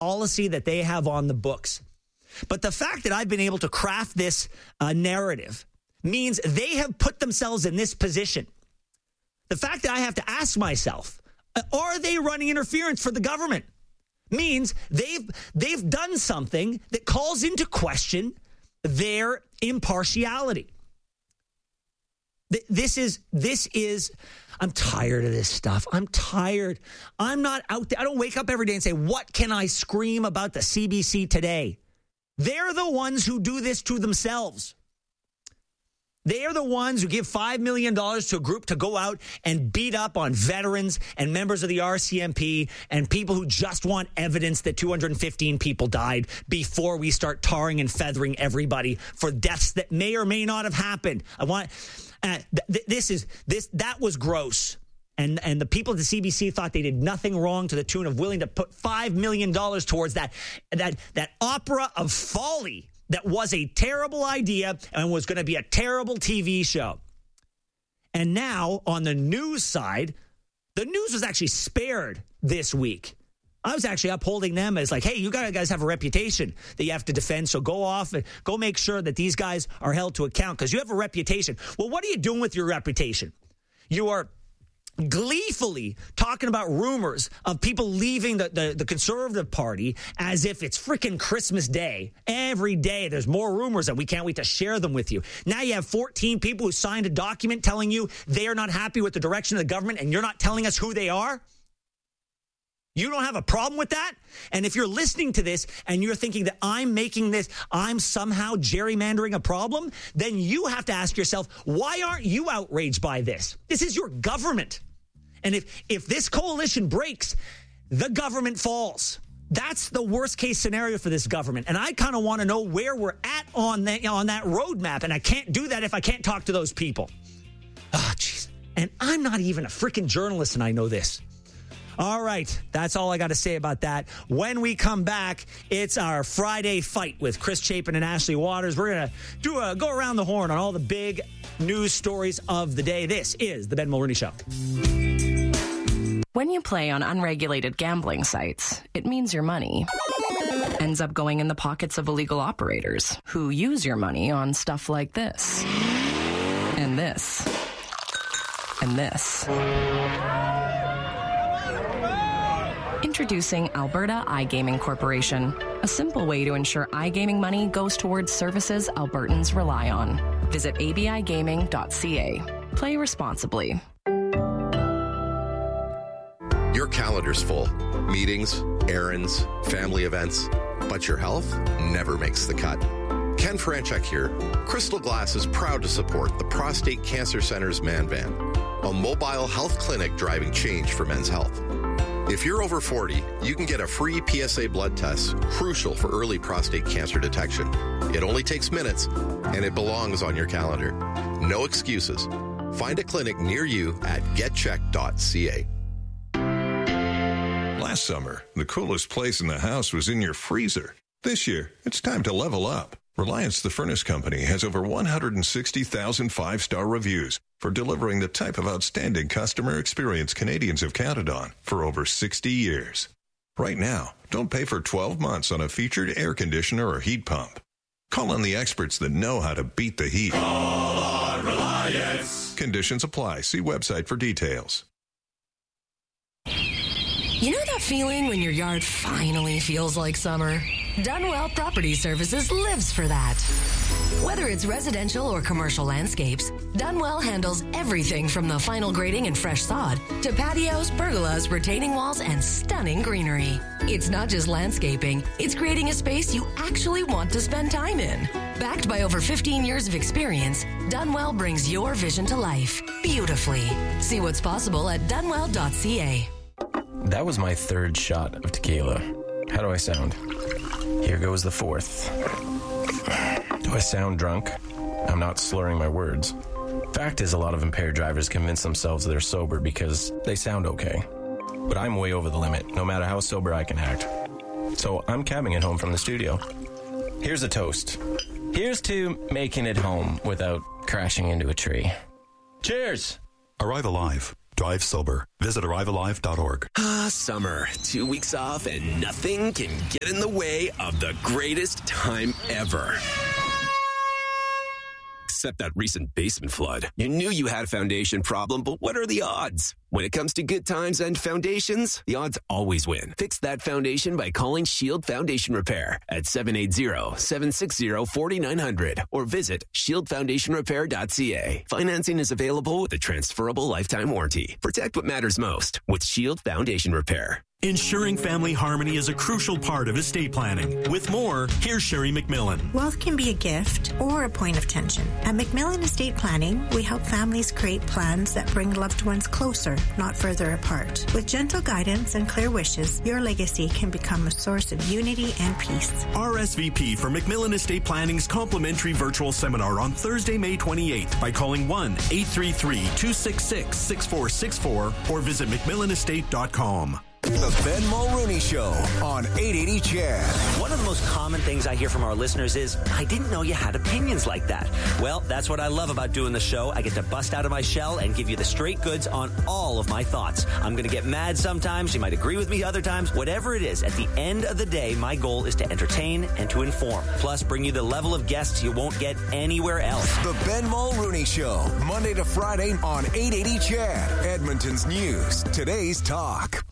policy that they have on the books. But the fact that I've been able to craft this narrative means they have put themselves in this position. The fact that I have to ask myself, are they running interference for the government? Means they've done something that calls into question their impartiality. This is, I'm tired of this stuff. I'm tired. I'm not out there. I don't wake up every day and say, what can I scream about the CBC today? They're the ones who do this to themselves. They are the ones who give $5 million to a group to go out and beat up on veterans and members of the RCMP and people who just want evidence that 215 people died before we start tarring and feathering everybody for deaths that may or may not have happened. That was gross. And the people at the CBC thought they did nothing wrong to the tune of willing to put $5 million towards that opera of folly that was a terrible idea and was going to be a terrible TV show. And now on the news side, the news was actually spared this week. I was actually upholding them as like, hey, you guys have a reputation that you have to defend. So go off and go make sure that these guys are held to account because you have a reputation. Well, what are you doing with your reputation? You are gleefully talking about rumors of people leaving the Conservative Party as if it's freaking Christmas Day. Every day there's more rumors and we can't wait to share them with you. Now you have 14 people who signed a document telling you they are not happy with the direction of the government and you're not telling us who they are? You don't have a problem with that? And if you're listening to this and you're thinking that I'm somehow gerrymandering a problem, then you have to ask yourself, why aren't you outraged by this? This is your government. And if this coalition breaks, the government falls. That's the worst case scenario for this government. And I kind of want to know where we're at on that roadmap. And I can't do that if I can't talk to those people. Oh, jeez. And I'm not even a freaking journalist, and I know this. All right, that's all I got to say about that. When we come back, it's our Friday fight with Chris Chapin and Ashley Waters. We're going to do a go around the horn on all the big news stories of the day. This is the Ben Mulroney Show. When you play on unregulated gambling sites, it means your money ends up going in the pockets of illegal operators who use your money on stuff like this, and this, and this. Introducing Alberta iGaming Corporation, a simple way to ensure iGaming money goes towards services Albertans rely on. Visit abigaming.ca. Play responsibly. Your calendar's full. Meetings, errands, family events. But your health never makes the cut. Ken Franchuk here. Crystal Glass is proud to support the Prostate Cancer Center's Man Van, a mobile health clinic driving change for men's health. If you're over 40, you can get a free PSA blood test, crucial for early prostate cancer detection. It only takes minutes, and it belongs on your calendar. No excuses. Find a clinic near you at getcheck.ca. Last summer, the coolest place in the house was in your freezer. This year, it's time to level up. Reliance the Furnace Company has over 160,000 five-star reviews for delivering the type of outstanding customer experience Canadians have counted on for over 60 years. Right now, don't pay for 12 months on a featured air conditioner or heat pump. Call on the experts that know how to beat the heat. Call on Reliance. Conditions apply. See website for details. You know that feeling when your yard finally feels like summer? Dunwell Property Services lives for that. Whether it's residential or commercial landscapes, Dunwell handles everything from the final grading and fresh sod to patios, pergolas, retaining walls, and stunning greenery. It's not just landscaping, it's creating a space you actually want to spend time in. Backed by over 15 years of experience, Dunwell brings your vision to life beautifully. See what's possible at dunwell.ca. That was my third shot of tequila. How do I sound? Here goes the fourth. Do I sound drunk? I'm not slurring my words. Fact is, a lot of impaired drivers convince themselves they're sober because they sound okay. But I'm way over the limit, no matter how sober I can act. So I'm cabbing it home from the studio. Here's a toast. Here's to making it home without crashing into a tree. Cheers! Arrive alive. Drive sober. Visit ArriveAlive.org. Summer. 2 weeks off and nothing can get in the way of the greatest time ever. Except that recent basement flood. You knew you had a foundation problem, but what are the odds? When it comes to good times and foundations, the odds always win. Fix that foundation by calling Shield Foundation Repair at 780-760-4900 or visit shieldfoundationrepair.ca. Financing is available with a transferable lifetime warranty. Protect what matters most with Shield Foundation Repair. Ensuring family harmony is a crucial part of estate planning. With more, here's Sherry McMillan. Wealth can be a gift or a point of tension. At McMillan Estate Planning, we help families create plans that bring loved ones closer, not further apart. With gentle guidance and clear wishes, your legacy can become a source of unity and peace. RSVP for McMillan Estate Planning's complimentary virtual seminar on Thursday, May 28th by calling 1-833-266-6464 or visit McMillanestate.com. The Ben Mulrooney Show on 880 CHED. One of the most common things I hear from our listeners is, I didn't know you had opinions like that. Well, that's what I love about doing the show. I get to bust out of my shell and give you the straight goods on all of my thoughts. I'm going to get mad sometimes. You might agree with me other times. Whatever it is, at the end of the day, my goal is to entertain and to inform. Plus, bring you the level of guests you won't get anywhere else. The Ben Mulrooney Show, Monday to Friday on 880 CHED. Edmonton's News, today's talk.